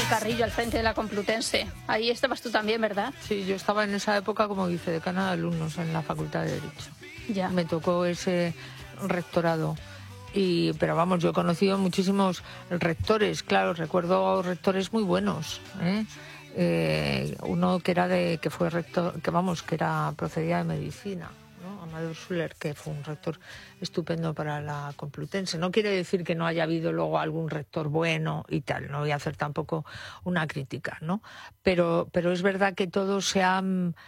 del Carrillo, al frente de la Complutense. Ahí estabas tú también, ¿verdad? Sí, yo estaba en esa época como vicedecana de alumnos en la Facultad de Derecho. Ya. Me tocó ese rectorado. Pero vamos, yo he conocido muchísimos rectores, claro, recuerdo rectores muy buenos, uno que fue rector, que era procedía de medicina, ¿no? Amador Schuller, que fue un rector estupendo para la Complutense. No quiere decir que no haya habido luego algún rector bueno y tal, no voy a hacer tampoco una crítica, ¿no? Pero es verdad que todo se ha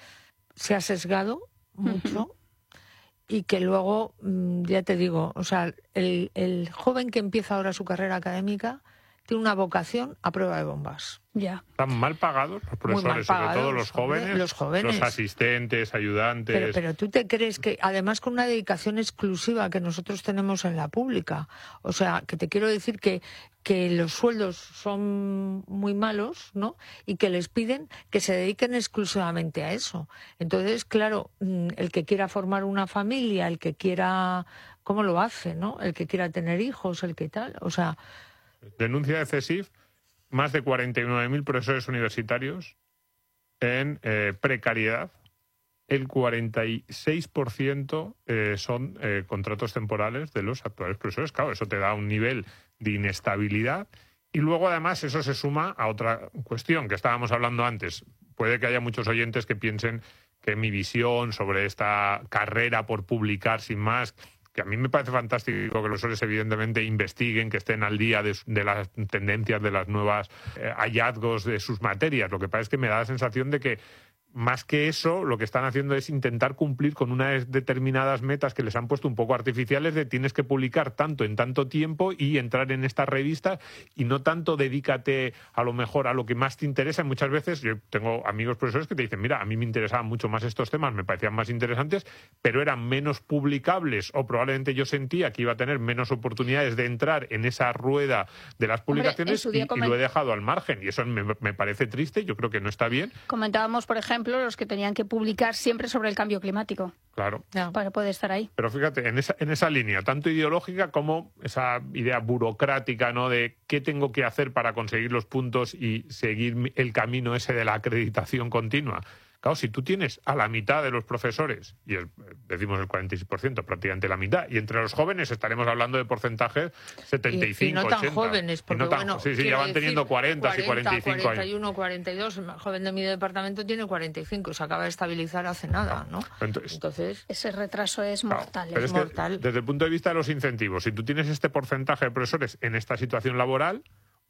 sesgado mucho. Y que luego, ya te digo, o sea, el joven que empieza ahora su carrera académica tiene una vocación a prueba de bombas. Ya. Están mal pagados los profesores, sobre todo los jóvenes, los asistentes, ayudantes. Pero tú te crees que, además con una dedicación exclusiva que nosotros tenemos en la pública, o sea, que te quiero decir que los sueldos son muy malos, ¿no? Y que les piden que se dediquen exclusivamente a eso. Entonces, claro, el que quiera formar una familia, el que quiera, ¿cómo lo hace, no? El que quiera tener hijos, el que tal, o sea... Denuncia de CESIF más de 49.000 profesores universitarios en precariedad. El 46% son contratos temporales de los actuales profesores. Claro, eso te da un nivel de inestabilidad. Y luego, además, eso se suma a otra cuestión que estábamos hablando antes. Puede que haya muchos oyentes que piensen que mi visión sobre esta carrera por publicar sin más... que a mí me parece fantástico que los profesores evidentemente investiguen, que estén al día de las tendencias, de las nuevas hallazgos de sus materias. Lo que pasa es que me da la sensación de que más que eso, lo que están haciendo es intentar cumplir con unas determinadas metas que les han puesto un poco artificiales de tienes que publicar tanto en tanto tiempo y entrar en estas revistas y no tanto dedícate a lo mejor a lo que más te interesa. Y muchas veces yo tengo amigos profesores que te dicen, mira, a mí me interesaban mucho más estos temas, me parecían más interesantes, pero eran menos publicables o probablemente yo sentía que iba a tener menos oportunidades de entrar en esa rueda de las publicaciones. Hombre, y lo he dejado al margen. Y eso me parece triste, yo creo que no está bien. Comentábamos, por ejemplo, los que tenían que publicar siempre sobre el cambio climático. Claro. Para poder estar ahí. Pero fíjate, en esa línea, tanto ideológica como esa idea burocrática, ¿no? De qué tengo que hacer para conseguir los puntos y seguir el camino ese de la acreditación continua. Claro, si tú tienes a la mitad de los profesores, y decimos el 46%, prácticamente la mitad, y entre los jóvenes estaremos hablando de porcentajes 75, y no tan 80. jóvenes, porque no tan, sí, ya van teniendo 40 y 45 41, 42, el joven de mi departamento tiene 45, se acaba de estabilizar hace nada, ¿no? Entonces ese retraso es mortal. Pero es mortal. Desde el punto de vista de los incentivos, si tú tienes este porcentaje de profesores en esta situación laboral,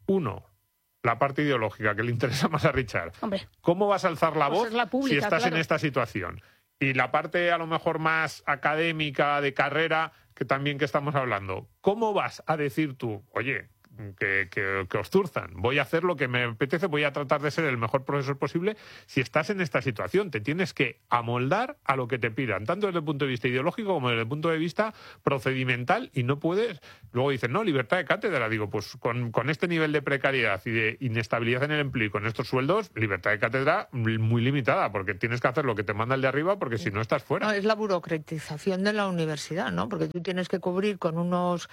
la parte ideológica que le interesa más a Richard. Hombre, ¿Cómo vas a alzar la voz pública, si estás claro, en esta situación? Y la parte a lo mejor más académica, de carrera, que también que estamos hablando, ¿cómo vas a decir tú, oye, que os zurzan, voy a hacer lo que me apetece, voy a tratar de ser el mejor profesor posible? Si estás en esta situación, te tienes que amoldar a lo que te pidan, tanto desde el punto de vista ideológico como desde el punto de vista procedimental, y no puedes, luego dicen, no, libertad de cátedra. Digo, pues con este nivel de precariedad y de inestabilidad en el empleo y con estos sueldos, libertad de cátedra muy limitada, porque tienes que hacer lo que te manda el de arriba, porque si no estás fuera. No, es la burocratización de la universidad, ¿no? Porque tú tienes que cumplir con unos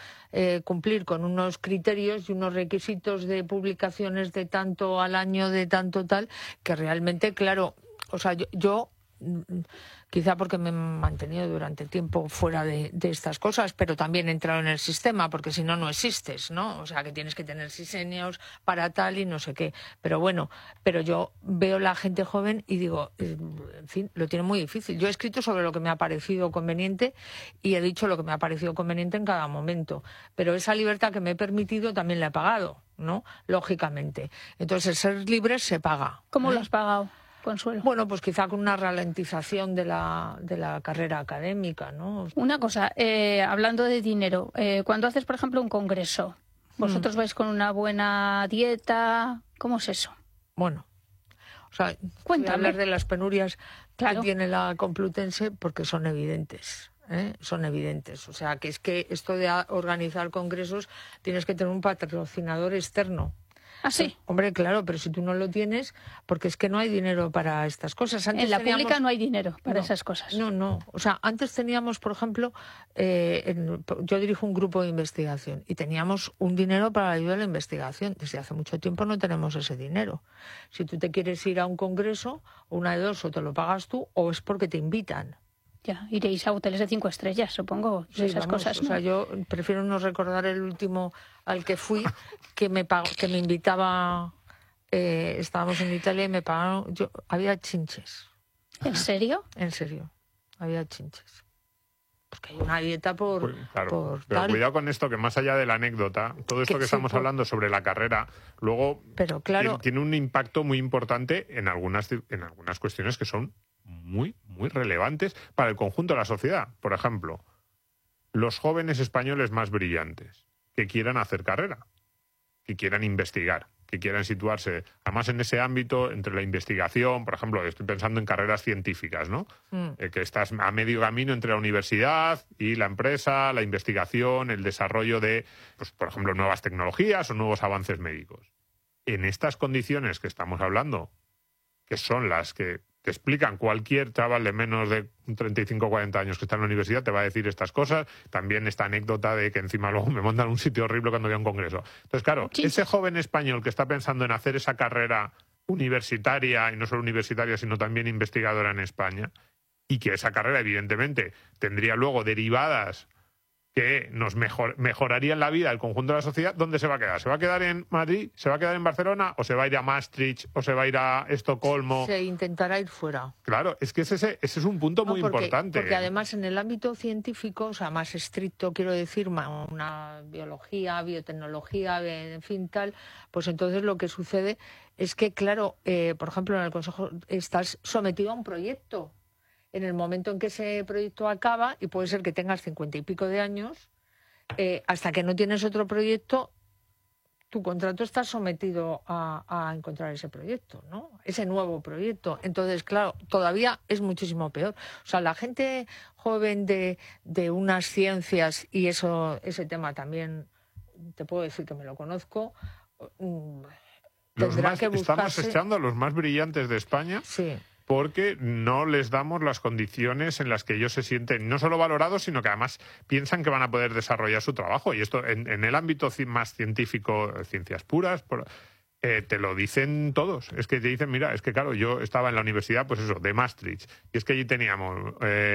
criterios y unos requisitos de publicaciones de tanto al año, de tanto tal, que realmente, claro, o sea, yo quizá porque me he mantenido durante tiempo fuera de estas cosas, pero también he entrado en el sistema, porque si no, no existes, ¿no? O sea, que tienes que tener sisenios para tal y no sé qué. Pero bueno, yo veo la gente joven y digo, en fin, lo tiene muy difícil. Yo he escrito sobre lo que me ha parecido conveniente y he dicho lo que me ha parecido conveniente en cada momento. Pero esa libertad que me he permitido también la he pagado, ¿no? Lógicamente. Entonces, el ser libre se paga. ¿Cómo lo has pagado, Consuelo? Bueno, pues quizá con una ralentización de la carrera académica, ¿no? Una cosa, hablando de dinero, cuando haces, por ejemplo, un congreso, ¿vosotros vais con una buena dieta? ¿Cómo es eso? Bueno, o sea, voy a hablar de las penurias que tiene la Complutense porque son evidentes. Son evidentes. O sea, que es que esto de organizar congresos tienes que tener un patrocinador externo. ¿Ah, sí? Hombre, claro, pero si tú no lo tienes, porque es que no hay dinero para estas cosas. Antes En la teníamos... pública no hay dinero para No, esas cosas. No. O sea, antes teníamos, por ejemplo, yo dirijo un grupo de investigación y teníamos un dinero para la ayuda a la investigación. Desde hace mucho tiempo no tenemos ese dinero. Si tú te quieres ir a un congreso, una de dos, o te lo pagas tú o es porque te invitan. Ya, iréis a hoteles de 5 estrellas, supongo, Sí, esas vamos, cosas, ¿no? O sea, yo prefiero no recordar el último al que fui, que me invitaba, estábamos en Italia y me pagaron, había chinches. ¿En serio? En serio, había chinches. Porque hay una dieta por Pero tal. cuidado con esto, que más allá de la anécdota, todo esto que estamos hablando sobre la carrera, luego pero claro, tiene un impacto muy importante en algunas cuestiones que son muy relevantes para el conjunto de la sociedad. Por ejemplo, los jóvenes españoles más brillantes que quieran hacer carrera, que quieran investigar, que quieran situarse, además en ese ámbito entre la investigación, por ejemplo, estoy pensando en carreras científicas, ¿no? Que estás a medio camino entre la universidad y la empresa, la investigación, el desarrollo de, pues, por ejemplo, nuevas tecnologías o nuevos avances médicos. En estas condiciones que estamos hablando, que son las que te explican cualquier chaval de menos de 35 o 40 años que está en la universidad, te va a decir estas cosas. También esta anécdota de que encima luego me mandan a un sitio horrible cuando voy a un congreso. Entonces, claro, ese joven español que está pensando en hacer esa carrera universitaria, y no solo universitaria, sino también investigadora en España, y que esa carrera, evidentemente, tendría luego derivadas que nos mejorarían la vida del conjunto de la sociedad, ¿dónde se va a quedar? ¿Se va a quedar en Madrid? ¿Se va a quedar en Barcelona? ¿O se va a ir a Maastricht? ¿O se va a ir a Estocolmo? Se intentará ir fuera. Claro, es que ese es un punto muy importante. Porque además en el ámbito científico, o sea, más estricto, quiero decir, una biología, biotecnología, en fin, tal, pues entonces lo que sucede es que, claro, por ejemplo, en el Consejo estás sometido a un proyecto. En el momento en que ese proyecto acaba, y puede ser que tengas 50 y pico de años, hasta que no tienes otro proyecto, tu contrato está sometido a encontrar ese proyecto, ¿no? Ese nuevo proyecto. Entonces, claro, todavía es muchísimo peor. O sea, la gente joven de unas ciencias, y ese tema también te puedo decir que me lo conozco, tendrá que buscarse... Estamos echando a los más brillantes de España. Sí. Porque no les damos las condiciones en las que ellos se sienten no solo valorados, sino que además piensan que van a poder desarrollar su trabajo. Y esto en el ámbito más científico, ciencias puras, te lo dicen todos. Es que te dicen, mira, es que claro, yo estaba en la universidad, pues eso, de Maastricht, y es que allí teníamos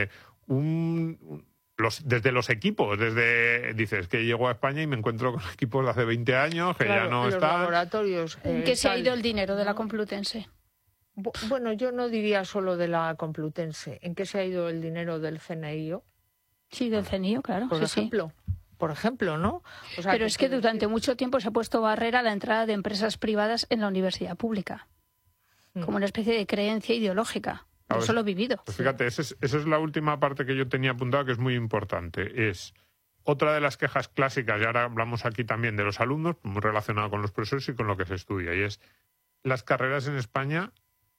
desde los equipos, dices que llego a España y me encuentro con equipos de hace 20 años que claro, ya no los están. Laboratorios. ¿En qué se ha ido el dinero de la Complutense? Bueno, yo no diría solo de la Complutense. ¿En qué se ha ido el dinero del CNIO? Sí, del CNIO, claro. Por ejemplo. Por ejemplo, ¿no? O sea, pero es que durante mucho tiempo se ha puesto barrera a la entrada de empresas privadas en la universidad pública, como una especie de creencia ideológica. Eso lo he vivido. Pues fíjate, esa es la última parte que yo tenía apuntada, que es muy importante. Es otra de las quejas clásicas, y ahora hablamos aquí también de los alumnos, muy relacionado con los profesores y con lo que se estudia, y es las carreras en España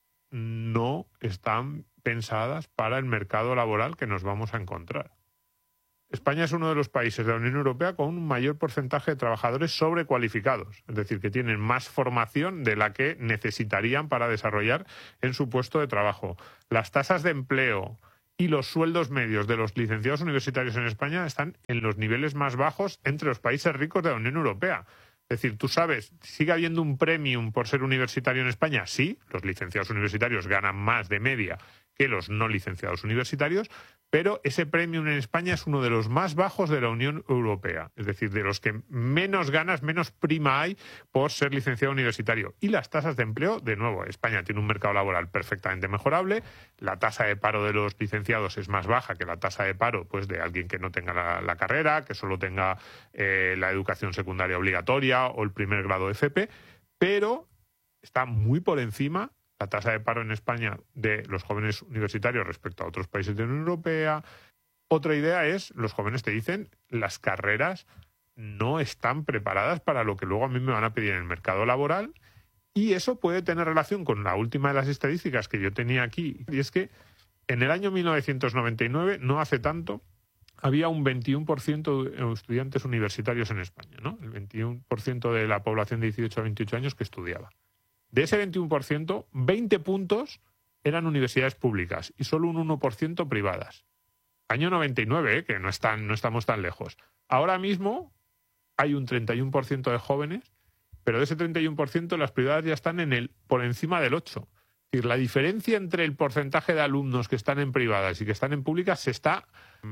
no están pensadas para el mercado laboral que nos vamos a encontrar. España es uno de los países de la Unión Europea con un mayor porcentaje de trabajadores sobrecualificados, es decir, que tienen más formación de la que necesitarían para desarrollar en su puesto de trabajo. Las tasas de empleo y los sueldos medios de los licenciados universitarios en España están en los niveles más bajos entre los países ricos de la Unión Europea. Es decir, tú sabes, ¿sigue habiendo un premium por ser universitario en España? Sí, los licenciados universitarios ganan más de media que los no licenciados universitarios, pero ese premium en España es uno de los más bajos de la Unión Europea. Es decir, de los que menos ganas, menos prima hay por ser licenciado universitario. Y las tasas de empleo, de nuevo, España tiene un mercado laboral perfectamente mejorable. La tasa de paro de los licenciados es más baja que la tasa de paro pues, de alguien que no tenga la carrera, que solo tenga la educación secundaria obligatoria o el primer grado de FP, pero está muy por encima la tasa de paro en España de los jóvenes universitarios respecto a otros países de la Unión Europea. Otra idea es, los jóvenes te dicen, las carreras no están preparadas para lo que luego a mí me van a pedir en el mercado laboral, y eso puede tener relación con la última de las estadísticas que yo tenía aquí, y es que en el año 1999, no hace tanto, había un 21% de estudiantes universitarios en España, ¿no? El 21% de la población de 18 a 28 años que estudiaba. De ese 21%, 20 puntos eran universidades públicas y solo un 1% privadas. Año 99, que no estamos tan lejos. Ahora mismo hay un 31% de jóvenes, pero de ese 31% las privadas ya están por encima del 8%. Es decir, la diferencia entre el porcentaje de alumnos que están en privadas y que están en públicas se está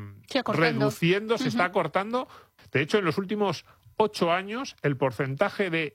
reduciendo, se está acortando. De hecho, en los últimos 8 años, el porcentaje de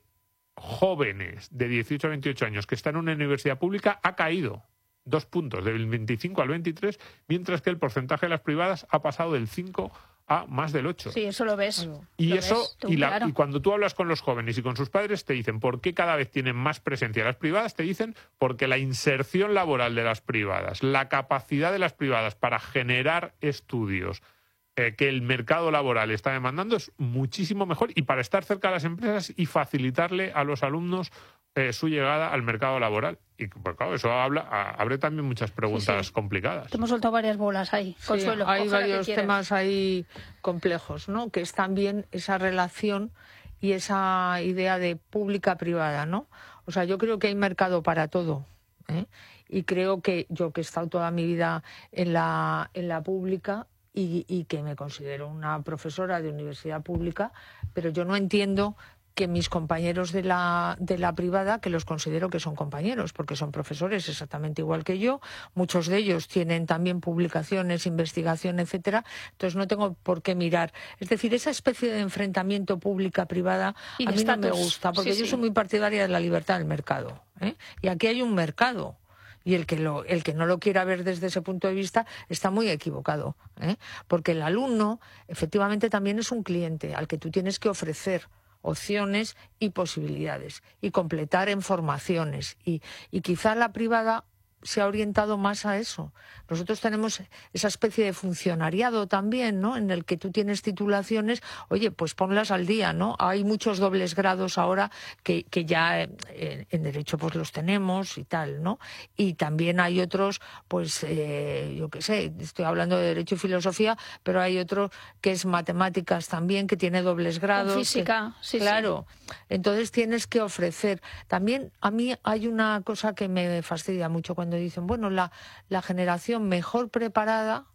jóvenes de 18 a 28 años que están en una universidad pública ha caído 2 puntos, del 25 al 23, mientras que el porcentaje de las privadas ha pasado del 5 a más del 8. Sí, eso lo ves. Y claro. Y cuando tú hablas con los jóvenes y con sus padres te dicen por qué cada vez tienen más presencia las privadas, te dicen porque la inserción laboral de las privadas, la capacidad de las privadas para generar estudios que el mercado laboral está demandando es muchísimo mejor, y para estar cerca de las empresas y facilitarle a los alumnos su llegada al mercado laboral. Y pues, claro, eso abre también muchas preguntas complicadas. Te hemos soltado varias bolas ahí, sí, Consuelo. Hay varios temas ahí complejos, ¿no? Que es también esa relación y esa idea de pública-privada, ¿no? O sea, yo creo que hay mercado para todo, ¿eh? Y creo que yo, que he estado toda mi vida en la pública y que me considero una profesora de universidad pública, pero yo no entiendo que mis compañeros de la privada, que los considero que son compañeros, porque son profesores exactamente igual que yo, muchos de ellos tienen también publicaciones, investigación, etcétera, entonces no tengo por qué mirar. Es decir, esa especie de enfrentamiento pública-privada a mí no me gusta, porque yo soy muy partidaria de la libertad del mercado, ¿eh? Y aquí hay un mercado. Y el que no lo quiera ver desde ese punto de vista está muy equivocado, ¿eh? Porque el alumno efectivamente también es un cliente al que tú tienes que ofrecer opciones y posibilidades y completar en formaciones. Y quizá la privada se ha orientado más a eso. Nosotros tenemos esa especie de funcionariado también, ¿no? En el que tú tienes titulaciones, oye, pues ponlas al día, ¿no? Hay muchos dobles grados ahora que ya en derecho pues los tenemos y tal, ¿no? Y también hay otros, pues yo qué sé, estoy hablando de derecho y filosofía, pero hay otro que es matemáticas también, que tiene dobles grados. Física, sí. Claro. Entonces tienes que ofrecer. También a mí hay una cosa que me fastidia mucho cuando dicen, bueno, la generación mejor preparada,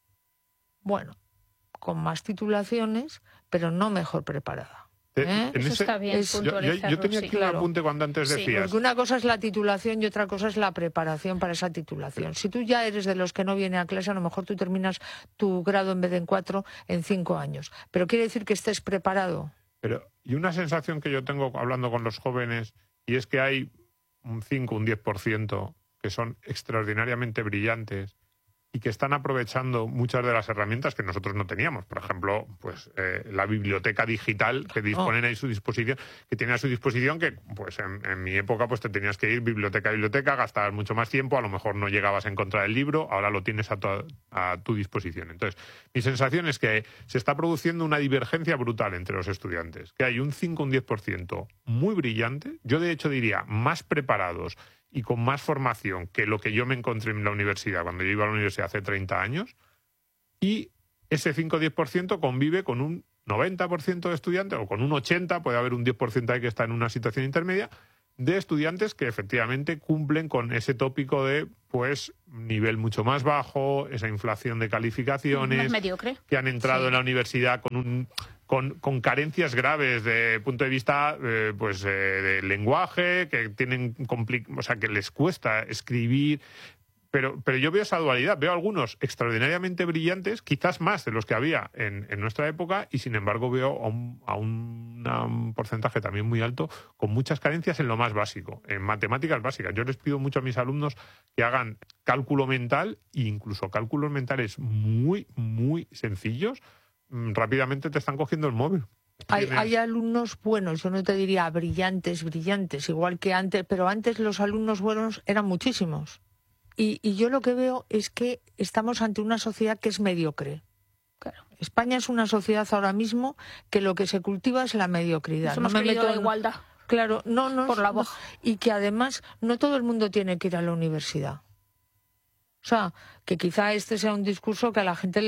bueno, con más titulaciones, pero no mejor preparada. Eso está bien. Yo tenía aquí un apunte cuando antes decías. Porque una cosa es la titulación y otra cosa es la preparación para esa titulación. Si tú ya eres de los que no viene a clase, a lo mejor tú terminas tu grado en vez de en 4, en 5 años. Pero quiere decir que estés preparado. Y una sensación que yo tengo hablando con los jóvenes, y es que hay un 5, un 10% que son extraordinariamente brillantes y que están aprovechando muchas de las herramientas que nosotros no teníamos. Por ejemplo, pues la biblioteca digital que disponen a su disposición, que tiene a su disposición, que pues en mi época pues te tenías que ir biblioteca a biblioteca, gastabas mucho más tiempo, a lo mejor no llegabas a encontrar el libro, ahora lo tienes a tu disposición. Entonces, mi sensación es que se está produciendo una divergencia brutal entre los estudiantes, que hay un 5 o un 10% muy brillante, yo de hecho diría más preparados y con más formación que lo que yo me encontré en la universidad cuando yo iba a la universidad hace 30 años, y ese 5 o 10% convive con un 90% de estudiantes, o con un 80%, puede haber un 10% ahí que está en una situación intermedia, de estudiantes que efectivamente cumplen con ese tópico de pues nivel mucho más bajo, esa inflación de calificaciones, más mediocre, que han entrado en la universidad con carencias graves de punto de vista de lenguaje, que tienen que les cuesta escribir. Pero yo veo esa dualidad, veo algunos extraordinariamente brillantes, quizás más de los que había en nuestra época, y sin embargo veo a un porcentaje también muy alto con muchas carencias en lo más básico, en matemáticas básicas. Yo les pido mucho a mis alumnos que hagan cálculo mental, e incluso cálculos mentales muy, muy sencillos, rápidamente te están cogiendo el móvil. Hay alumnos buenos, yo no te diría brillantes, igual que antes, pero antes los alumnos buenos eran muchísimos. Y yo lo que veo es que estamos ante una sociedad que es mediocre. Claro. España es una sociedad ahora mismo que lo que se cultiva es la mediocridad. No me meto la igualdad. Claro, no. Por la voz. Y que además no todo el mundo tiene que ir a la universidad. O sea, que quizá este sea un discurso que a la gente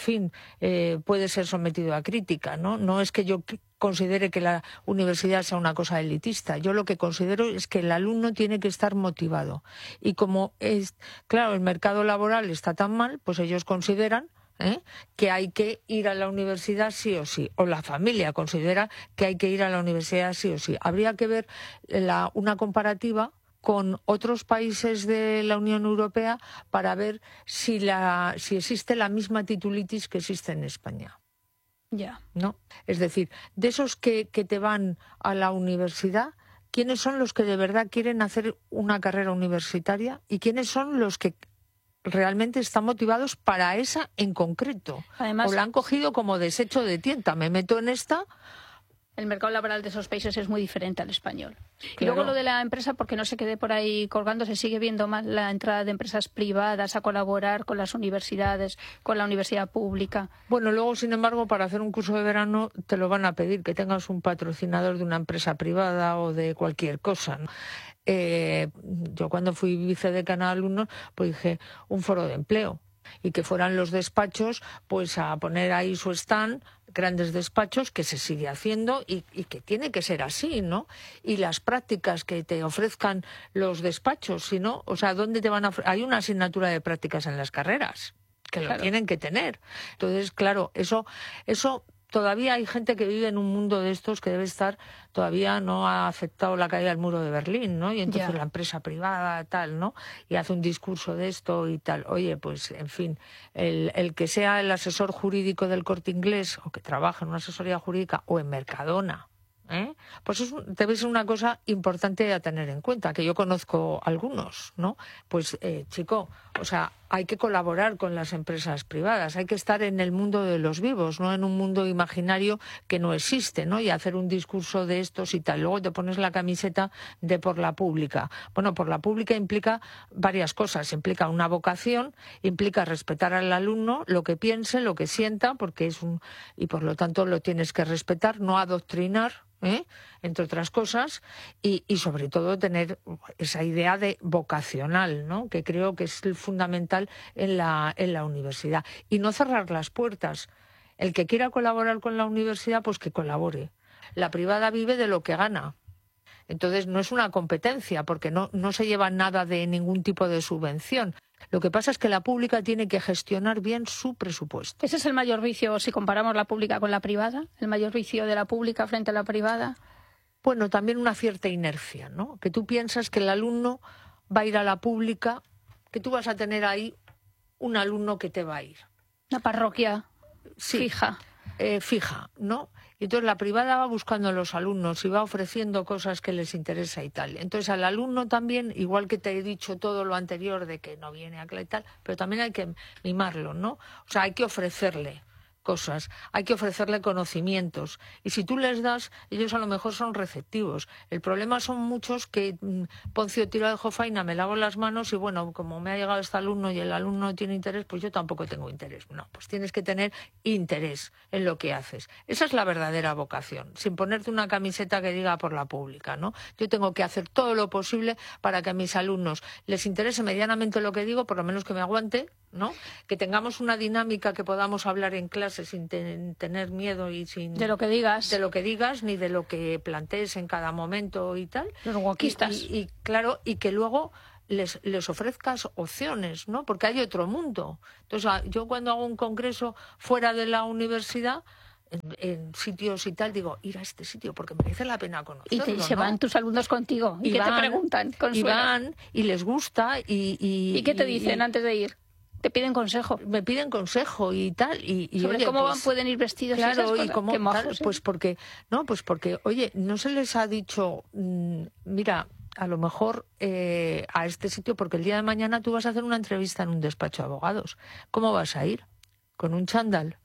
puede ser sometido a crítica, ¿no? No es que yo considere que la universidad sea una cosa elitista. Yo lo que considero es que el alumno tiene que estar motivado. Y como claro, el mercado laboral está tan mal, pues ellos consideran que hay que ir a la universidad sí o sí, o la familia considera que hay que ir a la universidad sí o sí. Habría que ver una comparativa con otros países de la Unión Europea para ver si existe la misma titulitis que existe en España. Ya. ¿No? Es decir, de esos que te van a la universidad, ¿quiénes son los que de verdad quieren hacer una carrera universitaria? ¿Y quiénes son los que realmente están motivados para esa en concreto? Además, o la han cogido como desecho de tienta. Me meto en esta. El mercado laboral de esos países es muy diferente al español. Claro. Y luego lo de la empresa, porque no se quede por ahí colgando, se sigue viendo más la entrada de empresas privadas a colaborar con las universidades, con la universidad pública. Bueno, luego, sin embargo, para hacer un curso de verano te lo van a pedir que tengas un patrocinador de una empresa privada o de cualquier cosa, ¿no? Yo cuando fui vicedecana de alumnos, pues dije un foro de empleo. Y que fueran los despachos pues a poner ahí su stand, grandes despachos, que se sigue haciendo y que tiene que ser así, ¿no? Y las prácticas que te ofrezcan los despachos, si no, o sea, ¿dónde te van a hay una asignatura de prácticas en las carreras que claro, lo tienen que tener? Entonces, claro, eso todavía hay gente que vive en un mundo de estos que debe estar, todavía no ha aceptado la caída del muro de Berlín, ¿no? Y entonces la empresa privada, tal, ¿no? Y hace un discurso de esto y tal. Oye, pues, en fin, el que sea el asesor jurídico del Corte Inglés o que trabaje en una asesoría jurídica o en Mercadona, pues debe ser una cosa importante a tener en cuenta, que yo conozco algunos, ¿no? Pues, chico, o sea, hay que colaborar con las empresas privadas, hay que estar en el mundo de los vivos, no en un mundo imaginario que no existe, ¿no? Y hacer un discurso de estos y tal. Luego te pones la camiseta de por la pública. Bueno, por la pública implica varias cosas. Implica una vocación, implica respetar al alumno, lo que piense, lo que sienta, porque y por lo tanto lo tienes que respetar, no adoctrinar, entre otras cosas, y sobre todo tener esa idea de vocacional, ¿no? Que creo que es fundamental en la universidad. Y no cerrar las puertas. El que quiera colaborar con la universidad, pues que colabore. La privada vive de lo que gana. Entonces no es una competencia, porque no se lleva nada de ningún tipo de subvención. Lo que pasa es que la pública tiene que gestionar bien su presupuesto. ¿Ese es el mayor vicio si comparamos la pública con la privada? ¿El mayor vicio de la pública frente a la privada? Bueno, también una cierta inercia, ¿no? Que tú piensas que el alumno va a ir a la pública, que tú vas a tener ahí un alumno que te va a ir. Una parroquia sí, fija. Fija, ¿no? Y entonces la privada va buscando a los alumnos y va ofreciendo cosas que les interesa y tal. Entonces al alumno también, igual que te he dicho todo lo anterior de que no viene a clase y tal, pero también hay que mimarlo, ¿no? O sea, hay que ofrecerle cosas, hay que ofrecerle conocimientos. Y si tú les das, ellos a lo mejor son receptivos. El problema son muchos que Poncio tira de jofaina, me lavo las manos y bueno, como me ha llegado este alumno y el alumno no tiene interés, pues yo tampoco tengo interés. No, pues tienes que tener interés en lo que haces. Esa es la verdadera vocación, sin ponerte una camiseta que diga por la pública, ¿no? Yo tengo que hacer todo lo posible para que a mis alumnos les interese medianamente lo que digo, por lo menos que me aguante, ¿no? Que tengamos una dinámica que podamos hablar en clase sin tener miedo y sin de lo que digas ni de lo que plantees en cada momento y tal. Los guaquistas. Y claro, y que luego les ofrezcas opciones, ¿no? Porque hay otro mundo. Entonces, yo cuando hago un congreso fuera de la universidad, en sitios y tal, digo, ir a este sitio porque merece la pena conocerlo. Y se van tus alumnos contigo. ¿Y qué te preguntan? Y van, y les gusta. ¿Y qué te dicen antes de ir? Te piden consejo. Me piden consejo y tal. Y sobre oye, cómo pues, pueden ir vestidos. Claro, y cómo, qué majos, pues porque, oye, no se les ha dicho, mira, a lo mejor a este sitio, porque el día de mañana tú vas a hacer una entrevista en un despacho de abogados. ¿Cómo vas a ir? ¿Con un chándal?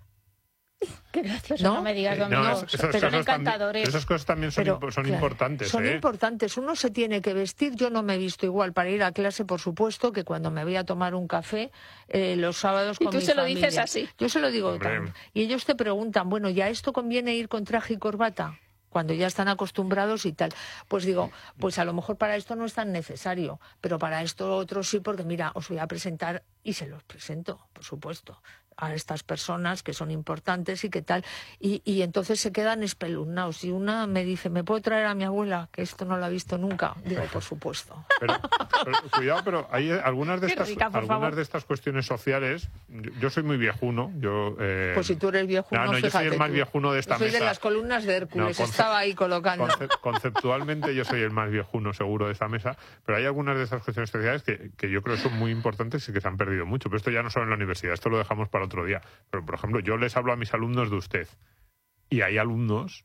Qué gracioso, no me digas, Domingo. Son encantadores. Esas cosas también son importantes. Son importantes. Uno se tiene que vestir. Yo no me he visto igual para ir a clase, por supuesto, que cuando me voy a tomar un café los sábados con mi familia. ¿Y tú se lo dices así? Yo se lo digo tan. Y ellos te preguntan, bueno, ¿ya esto conviene ir con traje y corbata? cuando ya están acostumbrados y tal. Pues digo, pues a lo mejor para esto no es tan necesario, pero para esto otro sí, porque mira, os voy a presentar, y se los presento, por supuesto, a estas personas que son importantes y qué tal, y entonces se quedan espelunnados. Y una me dice, ¿me puedo traer a mi abuela? Que esto no la ha visto nunca. Digo, por supuesto. Pero cuidado, pero hay algunas de estas cuestiones sociales. Yo soy muy viejuno. Pues si tú eres viejuno, yo soy el más viejuno de esta mesa. Soy de las columnas de Hércules, estaba ahí colocando. Conceptualmente yo soy el más viejuno seguro de esta mesa, pero hay algunas de estas cuestiones sociales que yo creo que son muy importantes y que se han perdido mucho. Pero esto ya no solo en la universidad, esto lo dejamos para otro día. Pero, por ejemplo, yo les hablo a mis alumnos de usted, y hay alumnos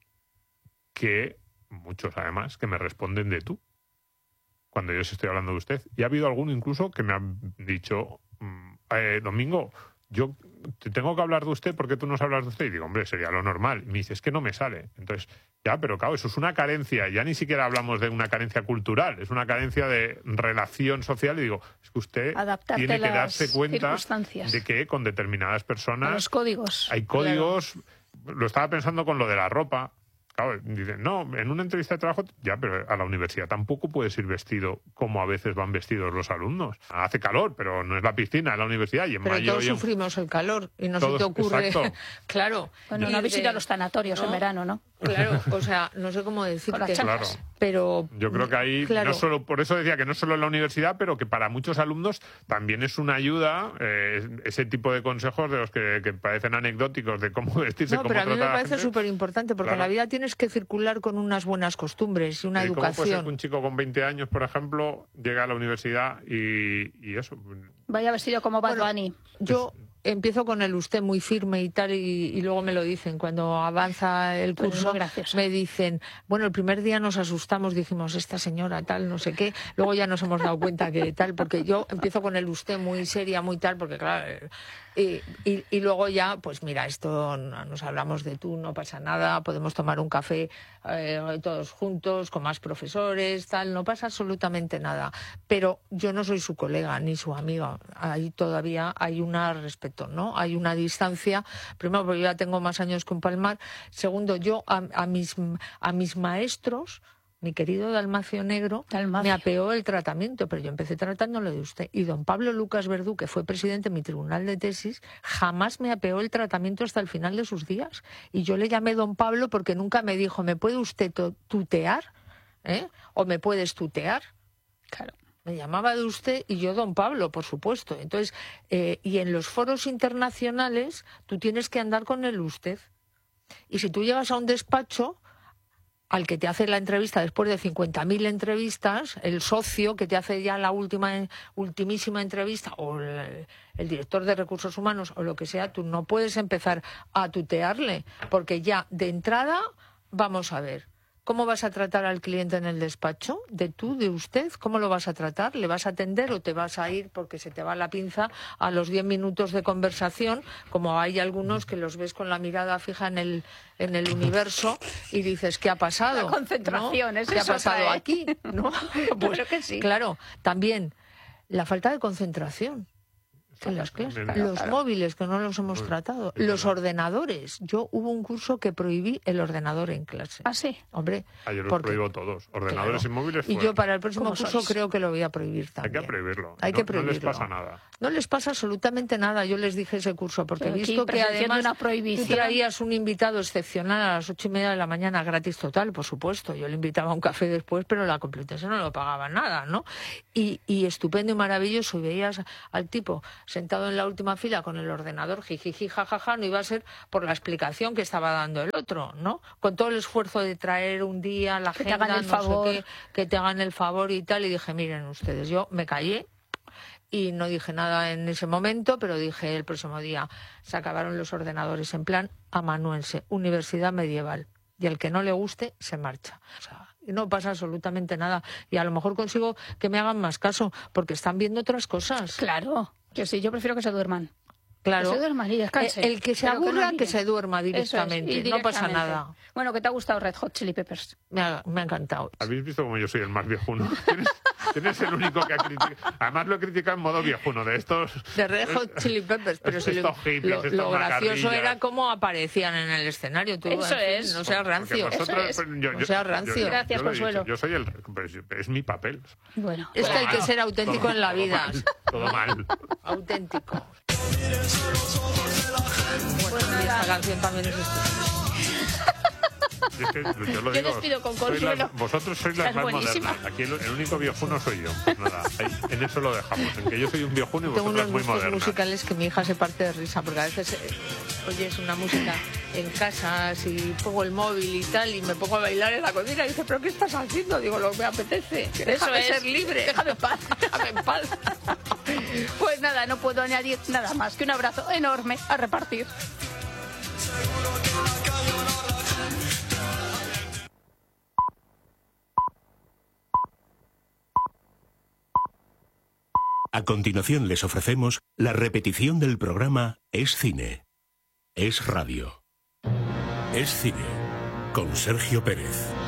que, muchos además, que me responden de tú cuando yo les estoy hablando de usted. Y ha habido alguno incluso que me ha dicho, Domingo, yo te tengo que hablar de usted, ¿por qué tú nos hablas de usted? Y digo, hombre, sería lo normal. Y me dice, es que no me sale. Entonces, ya, pero claro, eso es una carencia. Ya ni siquiera hablamos de una carencia cultural, es una carencia de relación social. Y digo, es que usted tiene que darse cuenta de que con determinadas personas... Los códigos. Hay códigos. Claro. Lo estaba pensando con lo de la ropa. Claro, dicen, no, en una entrevista de trabajo, ya, pero a la universidad tampoco puedes ir vestido como a veces van vestidos los alumnos. Hace calor, pero no es la piscina, es la universidad. Y en pero mayo todos sufrimos el calor y no se te ocurre... Claro. Bueno, no visita los sanatorios en verano, ¿no? Claro, o sea, no sé cómo decirte. Claro. Pero yo creo que ahí, no solo, por eso decía que no solo en la universidad, pero que para muchos alumnos también es una ayuda ese tipo de consejos de los que parecen anecdóticos de cómo vestirse, cómo tratar a la gente. Pero a mí me parece súper importante, porque en la vida tienes que circular con unas buenas costumbres y una educación. ¿Cómo puede ser que un chico con 20 años, por ejemplo, llega a la universidad y eso? Vaya vestido como Bad Bunny. Yo empiezo con el usted muy firme y tal, y luego me lo dicen. Cuando avanza el curso, me dicen, bueno, el primer día nos asustamos, dijimos, esta señora tal, no sé qué. Luego ya nos hemos dado cuenta que tal, porque yo empiezo con el usted muy seria, muy tal, porque claro... Y luego ya, pues mira, esto nos hablamos de tú, no pasa nada, podemos tomar un café todos juntos, con más profesores, tal, no pasa absolutamente nada. Pero yo no soy su colega ni su amiga, ahí todavía hay un respeto, ¿no? Hay una distancia, primero porque yo ya tengo más años que un palmar, segundo, yo a mis maestros... Mi querido Dalmacio Negro me apeó el tratamiento, pero yo empecé tratándolo de usted. Y don Pablo Lucas Verdú, que fue presidente de mi tribunal de tesis, jamás me apeó el tratamiento hasta el final de sus días. Y yo le llamé don Pablo porque nunca me dijo, ¿me puede usted tutear? ¿O me puedes tutear? Claro. Me llamaba de usted y yo don Pablo, por supuesto. Entonces, y en los foros internacionales tú tienes que andar con el usted. Y si tú llegas a un despacho... al que te hace la entrevista después de 50.000 entrevistas, el socio que te hace ya la ultimísima entrevista, o el director de recursos humanos, o lo que sea, tú no puedes empezar a tutearle, porque ya de entrada, vamos a ver, ¿cómo vas a tratar al cliente en el despacho? ¿De tú, de usted? ¿Cómo lo vas a tratar? ¿Le vas a atender o te vas a ir porque se te va la pinza a los 10 minutos de conversación? Como hay algunos que los ves con la mirada fija en el universo y dices, ¿qué ha pasado? La concentración, ¿no? ¿Qué ha pasado aquí? ¿No? Pues que sí. Claro, también la falta de concentración. En las clases. Los móviles, que no los hemos tratado. Los ordenadores. Yo hubo un curso que prohibí el ordenador en clase. ¿Ah, sí? Hombre. Yo los prohíbo todos. Ordenadores y móviles fuera. Y yo para el próximo curso creo que lo voy a prohibir también. Hay que prohibirlo. Hay que prohibirlo. No les pasa nada. No les pasa absolutamente nada. Yo les dije ese curso, porque he visto que además tú traías un invitado excepcional a las 8:30 de la mañana, gratis total, por supuesto. Yo le invitaba a un café después, pero la Complutense no lo pagaba nada, ¿no? Y estupendo y maravilloso. Y veías al tipo sentado en la última fila con el ordenador, jijiji, jajaja, no iba a ser por la explicación que estaba dando el otro, ¿no? Con todo el esfuerzo de traer un día la agenda, no sé qué, que te hagan el favor y tal, y dije, miren ustedes, yo me callé y no dije nada en ese momento, pero dije el próximo día, se acabaron los ordenadores en plan amanuense, Universidad Medieval, y al que no le guste, se marcha. O sea, no pasa absolutamente nada, y a lo mejor consigo que me hagan más caso, porque están viendo otras cosas. Claro. Yo sí, yo prefiero que se duerman. Claro. Que se duerman y descansen. El que se aburra, que se duerma directamente. No pasa nada. Bueno, ¿qué te ha gustado Red Hot Chili Peppers? Me ha encantado. ¿Habéis visto cómo yo soy el más viejuno? Tienes el único que ha criticado. Además lo he criticado en modo viejuno, de estos... De Red Hot Chili Peppers, pero si estos hippies, lo gracioso era cómo aparecían en el escenario. Tú, Eso es. No seas rancio. No seas rancio. Gracias, Consuelo. Yo soy es mi papel. Bueno, es que hay que ser auténtico en la vida. Todo mal. Auténtico. Bueno, y esta canción también es Es que, yo lo Yo digo, despido con Consuelo. vosotros sois las más buenísima. modernas. Aquí el único viejuno soy yo. Pues nada, en eso lo dejamos. En que yo soy un viejuno y Tengo vosotros unos muy gustos modernas. musicales que mi hija se parte de risa, porque a veces oyes una música en casa, si pongo el móvil y tal, y me pongo a bailar en la cocina y dice, ¿pero qué estás haciendo? Digo, lo que me apetece. Déjame ser libre. Déjame en paz. Déjame en paz. Pues nada, no puedo añadir nada más que un abrazo enorme a repartir. A continuación les ofrecemos la repetición del programa Es Cine, Es Radio. Es Cine, con Sergio Pérez.